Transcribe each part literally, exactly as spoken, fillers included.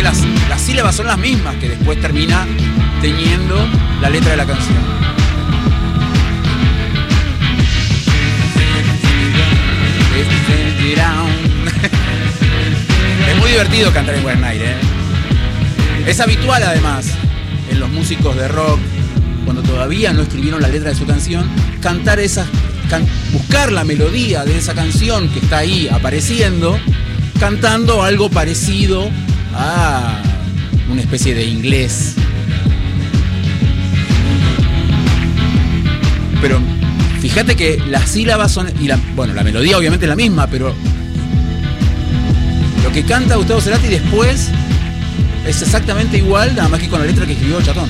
las, las sílabas son las mismas que después termina teñiendo la letra de la canción. Es muy divertido cantar en White Night, ¿eh? Es habitual además en los músicos de rock, cuando todavía no escribieron la letra de su canción, cantar esas, can, buscar la melodía de esa canción que está ahí apareciendo, cantando algo parecido a una especie de inglés. Pero fíjate que las sílabas son, y la, bueno, la melodía obviamente es la misma, pero lo que canta Gustavo Cerati después es exactamente igual, nada más que con la letra que escribió Bochatón.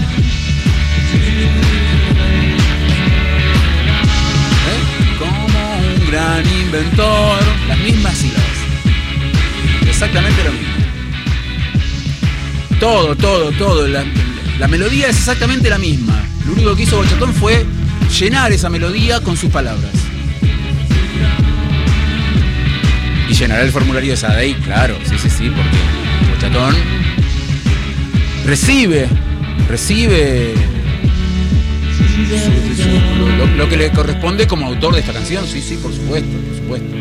¿Eh? Como un gran inventor, las mismas sílabas. Exactamente lo mismo. Todo, todo, todo. La, la melodía es exactamente la misma. Lo único que hizo Bochatón fue llenar esa melodía con sus palabras. Y llenará el formulario de Sadei, claro, sí, sí, sí, porque Bochatón recibe, recibe su, su, lo, lo que le corresponde como autor de esta canción, sí, sí, por supuesto, por supuesto.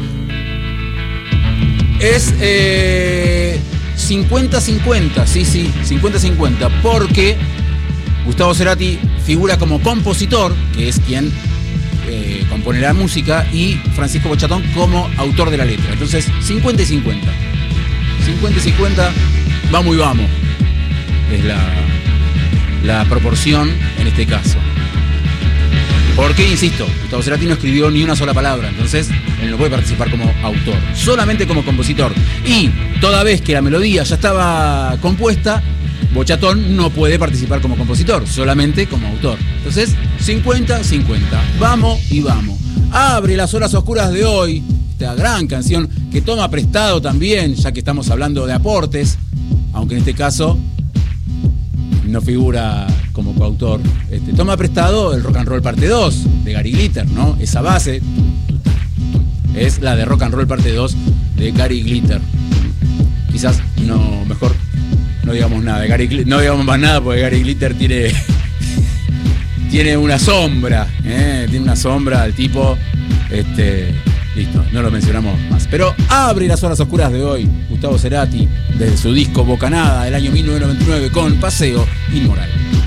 Es eh, cincuenta cincuenta, sí, sí, cincuenta cincuenta, porque Gustavo Cerati figura como compositor, que es quien eh, compone la música, y Francisco Bochatón como autor de la letra. Entonces, cincuenta y cincuenta. cincuenta y cincuenta, vamos y vamos. Es la, la proporción en este caso. Porque, insisto, Gustavo Cerati no escribió ni una sola palabra, entonces él no puede participar como autor, solamente como compositor. Y toda vez que la melodía ya estaba compuesta, Bochatón no puede participar como compositor, solamente como autor. Entonces, cincuenta cincuenta. Vamos y vamos. Abre Las Horas Oscuras de hoy, esta gran canción que toma prestado también, ya que estamos hablando de aportes, aunque en este caso no figura como coautor. Este, toma prestado el Rock and Roll Parte dos de Gary Glitter, ¿no? Esa base es la de Rock and Roll Parte dos de Gary Glitter. Quizás no, mejor no digamos nada de Gary, no digamos más nada porque Gary Glitter tiene tiene una sombra, ¿eh? Tiene una sombra al tipo, este, listo, no lo mencionamos más. Pero abre Las Horas Oscuras de hoy Gustavo Cerati desde su disco Bocanada del año mil novecientos noventa y nueve con Paseo Inmoral.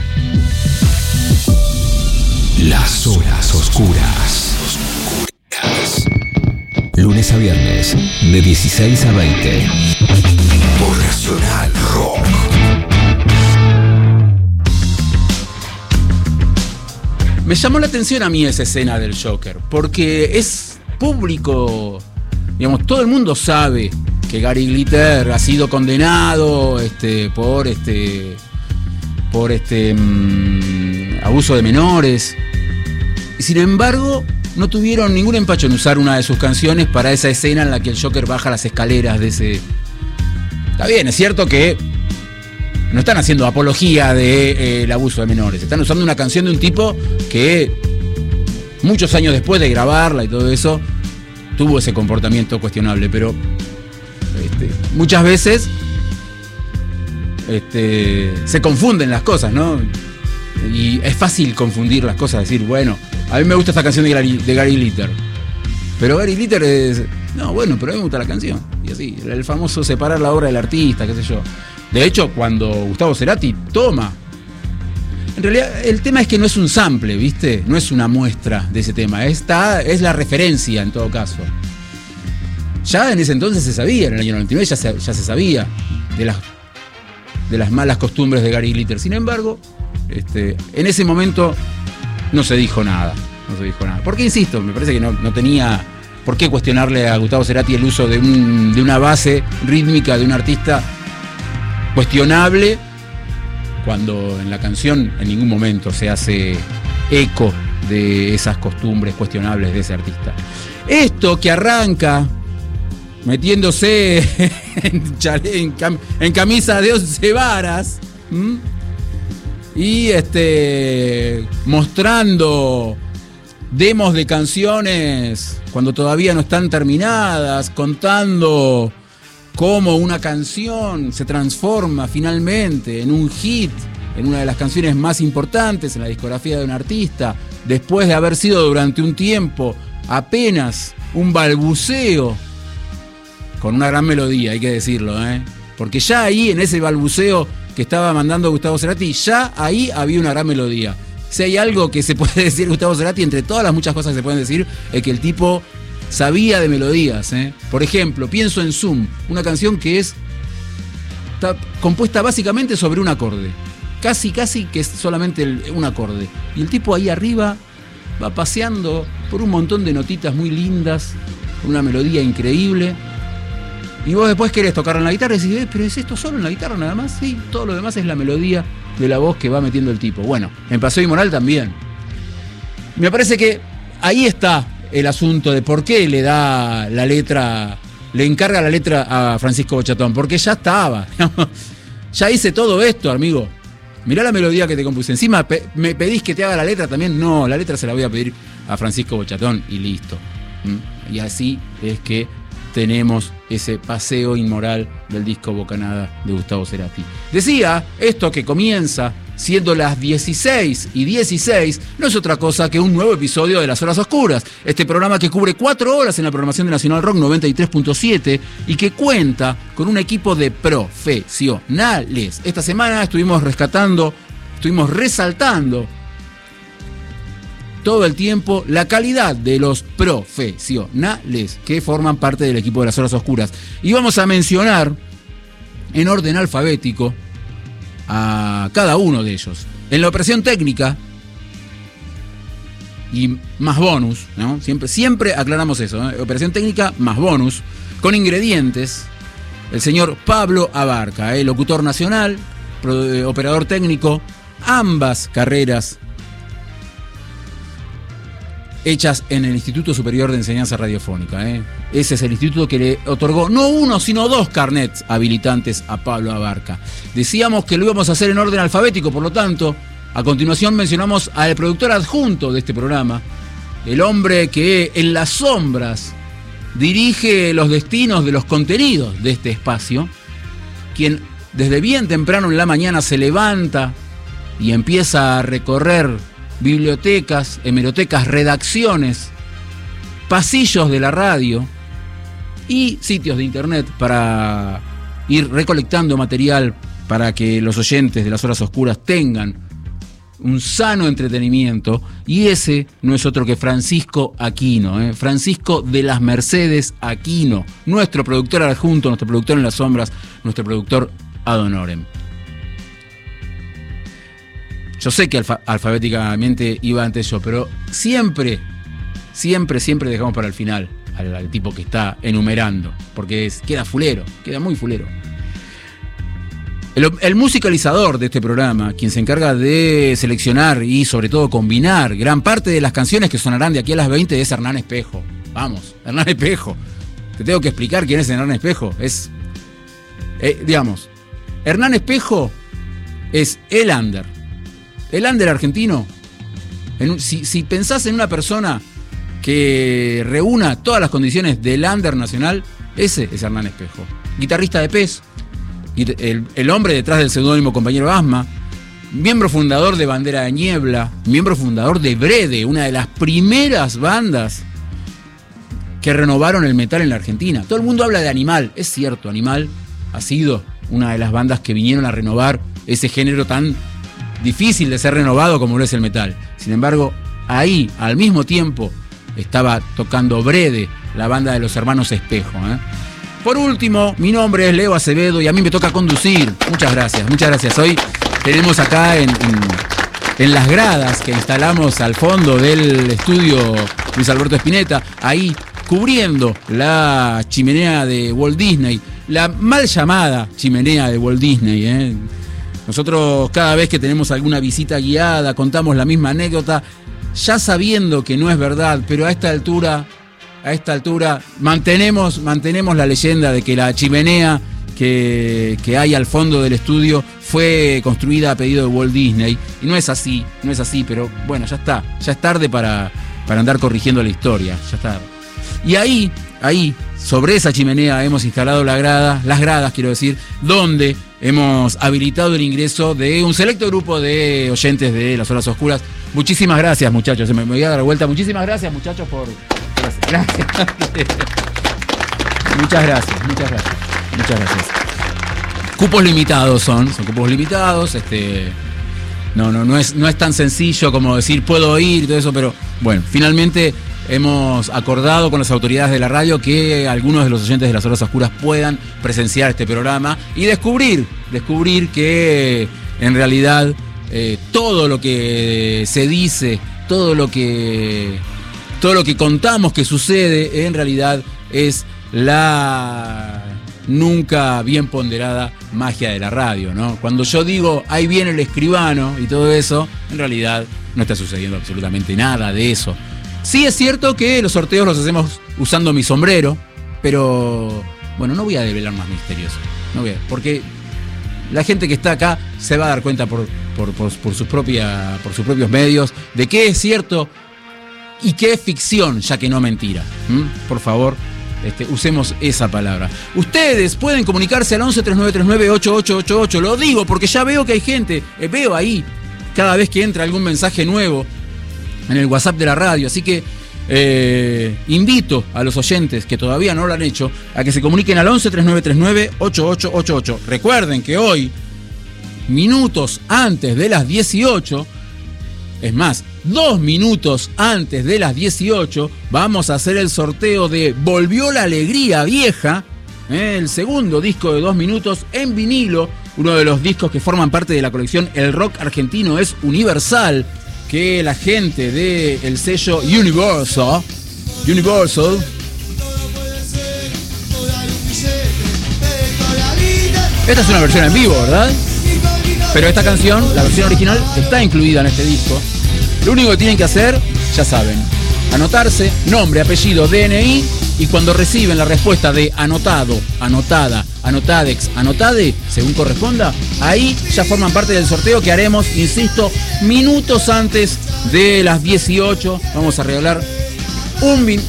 Las Horas Oscuras. Oscuras. Lunes a viernes de dieciséis a veinte por Nacional Rock. Me llamó la atención a mí esa escena del Joker, porque es público, digamos, todo el mundo sabe que Gary Glitter ha sido condenado este, por este por este mmm, abuso de menores, y sin embargo no tuvieron ningún empacho en usar una de sus canciones para esa escena en la que el Joker baja las escaleras de ese. Está bien, es cierto que no están haciendo apología del abuso de menores, están usando una canción de un tipo que muchos años después de grabarla y todo eso tuvo ese comportamiento cuestionable, pero este, muchas veces este, se confunden las cosas, ¿no? Y es fácil confundir las cosas, decir, bueno, a mí me gusta esta canción de Gary, de Gary Glitter, pero Gary Glitter es, no, bueno, pero a mí me gusta la canción, y así, el famoso separar la obra del artista, qué sé yo. De hecho, cuando Gustavo Cerati toma, en realidad el tema es que no es un sample, ¿viste? No es una muestra de ese tema, esta es la referencia en todo caso. Ya en ese entonces se sabía, en el año noventa y nueve ya se, ya se sabía de las, de las malas costumbres de Gary Glitter. Sin embargo, este, en ese momento no se dijo nada, no se dijo nada. Porque, insisto, me parece que no, no tenía por qué cuestionarle a Gustavo Cerati el uso de, un, de una base rítmica de un artista cuestionable, cuando en la canción en ningún momento se hace eco de esas costumbres cuestionables de ese artista. Esto que arranca metiéndose en, chale, en, cam, en camisa de once varas, ¿m? y este mostrando demos de canciones cuando todavía no están terminadas, contando cómo una canción se transforma finalmente en un hit, en una de las canciones más importantes en la discografía de un artista, después de haber sido durante un tiempo apenas un balbuceo, con una gran melodía, hay que decirlo, ¿eh? Porque ya ahí, en ese balbuceo que estaba mandando Gustavo Cerati, ya ahí había una gran melodía. Si hay algo que se puede decir Gustavo Cerati, entre todas las muchas cosas que se pueden decir, es que el tipo sabía de melodías, ¿eh? Por ejemplo, pienso en Zoom, una canción que es está compuesta básicamente sobre un acorde. Casi, casi que es solamente el, un acorde. Y el tipo ahí arriba va paseando por un montón de notitas muy lindas, con una melodía increíble. Y vos después querés tocar en la guitarra y decís, eh, pero ¿es esto solo en la guitarra nada más? Sí, todo lo demás es la melodía de la voz que va metiendo el tipo. Bueno, en Paseo Inmoral también. Me parece que ahí está el asunto de por qué le da la letra, le encarga la letra a Francisco Bochatón, porque ya estaba. Ya hice todo esto, amigo. Mirá la melodía que te compuse. Encima, pe- ¿me pedís que te haga la letra también? No, la letra se la voy a pedir a Francisco Bochatón y listo. ¿Mm? Y así es que tenemos ese paseo inmoral del disco Bocanada de Gustavo Cerati. Decía, esto que comienza siendo las dieciséis y dieciséis, no es otra cosa que un nuevo episodio de Las Horas Oscuras, este programa que cubre cuatro horas en la programación de Nacional Rock noventa y tres punto siete y que cuenta con un equipo de profesionales. Esta semana estuvimos rescatando, estuvimos resaltando todo el tiempo la calidad de los profesionales que forman parte del equipo de Las Horas Oscuras. Y vamos a mencionar en orden alfabético a cada uno de ellos. En la operación técnica y más bonus, ¿no? Siempre, siempre aclaramos eso, ¿eh? Operación técnica más bonus, con ingredientes, el señor Pablo Abarca, ¿eh? Locutor nacional, pro, eh, operador técnico, ambas carreras hechas en el Instituto Superior de Enseñanza Radiofónica, ¿eh? Ese es el instituto que le otorgó no uno, sino dos carnets habilitantes a Pablo Abarca. Decíamos que lo íbamos a hacer en orden alfabético, por lo tanto, a continuación mencionamos al productor adjunto de este programa, el hombre que en las sombras dirige los destinos de los contenidos de este espacio, quien desde bien temprano en la mañana se levanta y empieza a recorrer bibliotecas, hemerotecas, redacciones, pasillos de la radio y sitios de internet para ir recolectando material para que los oyentes de Las Horas Oscuras tengan un sano entretenimiento. Y ese no es otro que Francisco Aquino, ¿eh? Francisco de las Mercedes Aquino, nuestro productor adjunto, nuestro productor en las sombras, nuestro productor ad honorem. Yo sé que alfa- alfabéticamente iba antes yo, pero siempre, siempre, siempre dejamos para el final al, al tipo que está enumerando, porque es, queda fulero, queda muy fulero. El, el musicalizador de este programa, quien se encarga de seleccionar y sobre todo combinar gran parte de las canciones que sonarán de aquí a las veinte, es Hernán Espejo. Vamos, Hernán Espejo. Te tengo que explicar quién es Hernán Espejo. Es, eh, digamos, Hernán Espejo es el under. El under argentino, en un, si, si pensás en una persona que reúna todas las condiciones del under nacional, ese es Hernán Espejo. Guitarrista de Pez, el, el hombre detrás del seudónimo Compañero Asma, miembro fundador de Bandera de Niebla, miembro fundador de Brede, una de las primeras bandas que renovaron el metal en la Argentina. Todo el mundo habla de Animal, es cierto, Animal ha sido una de las bandas que vinieron a renovar ese género tan difícil de ser renovado como lo es el metal. Sin embargo, ahí, al mismo tiempo, estaba tocando Brede, la banda de los hermanos Espejo, ¿eh? Por último, mi nombre es Leo Acevedo y a mí me toca conducir. Muchas gracias, muchas gracias. Hoy tenemos acá en, en, en las gradas que instalamos al fondo del estudio Luis Alberto Spinetta, ahí cubriendo la chimenea de Walt Disney, la mal llamada chimenea de Walt Disney, ¿eh? Nosotros cada vez que tenemos alguna visita guiada contamos la misma anécdota, ya sabiendo que no es verdad, pero a esta altura, a esta altura mantenemos, mantenemos la leyenda de que la chimenea que, que hay al fondo del estudio fue construida a pedido de Walt Disney. Y no es así, no es así, pero bueno, ya está, ya es tarde para, para andar corrigiendo la historia, ya está. Y ahí, ahí, sobre esa chimenea, hemos instalado la grada, las gradas, quiero decir, donde hemos habilitado el ingreso de un selecto grupo de oyentes de Las Horas Oscuras. Muchísimas gracias, muchachos. Me voy a dar la vuelta. Muchísimas gracias, muchachos, por... Gracias. Muchas gracias, muchas gracias. Muchas gracias. Cupos limitados son, son cupos limitados, este... No, no, no es, no es tan sencillo como decir puedo ir y todo eso, pero bueno, finalmente hemos acordado con las autoridades de la radio que algunos de los oyentes de Las Horas Oscuras puedan presenciar este programa y descubrir, descubrir que en realidad eh, todo lo que se dice, todo lo que, todo lo que contamos que sucede, en realidad es la nunca bien ponderada magia de la radio, ¿no? Cuando yo digo ahí viene el escribano y todo eso, en realidad no está sucediendo absolutamente nada de eso. Sí es cierto que los sorteos los hacemos usando mi sombrero, pero bueno, no voy a develar más misterios, no voy a, porque la gente que está acá se va a dar cuenta por, por, por, por, sus propia, por sus propios medios de qué es cierto y qué es ficción, ya que no mentira. ¿Mm? Por favor, Este, usemos esa palabra. Ustedes pueden comunicarse al once, treinta y nueve treinta y nueve, ochenta y ocho ochenta y ocho. Lo digo porque ya veo que hay gente, eh, veo ahí cada vez que entra algún mensaje nuevo en el WhatsApp de la radio. Así que eh, invito a los oyentes que todavía no lo han hecho a que se comuniquen al once, treinta y nueve treinta y nueve, ochenta y ocho ochenta y ocho. Recuerden que hoy, minutos antes de las dieciocho, es más, dos minutos antes de las dieciocho, vamos a hacer el sorteo de Volvió la Alegría Vieja, eh, el segundo disco de dos minutos en vinilo, uno de los discos que forman parte de la colección El Rock Argentino es Universal, que la gente del sello Universal, Universal, esta es una versión en vivo, ¿verdad? Pero esta canción, la versión original, está incluida en este disco. Lo único que tienen que hacer, ya saben, anotarse, nombre, apellido, D N I, y cuando reciben la respuesta de anotado, anotada, anotadex, anotade, según corresponda, ahí ya forman parte del sorteo que haremos, insisto, minutos antes de las dieciocho. Vamos a regalar un vinilo.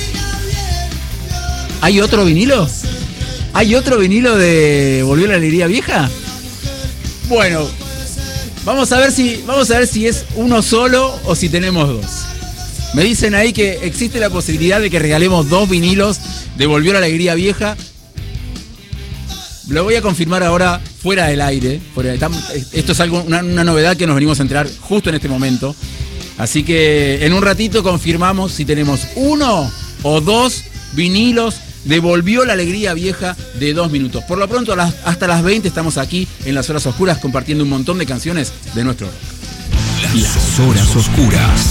¿Hay otro vinilo? ¿Hay otro vinilo de Volvió la Alegría Vieja? Bueno, vamos a ver si, vamos a ver si es uno solo o si tenemos dos. Me dicen ahí que existe la posibilidad de que regalemos dos vinilos de Volvió la Alegría Vieja. Lo voy a confirmar ahora fuera del aire. Fuera de, esto es algo, una, una novedad que nos venimos a enterar justo en este momento. Así que en un ratito confirmamos si tenemos uno o dos vinilos de Volvió la Alegría Vieja de dos minutos. Por lo pronto, las, hasta las veinte estamos aquí en Las Horas Oscuras compartiendo un montón de canciones de nuestro rock. Las Horas Oscuras.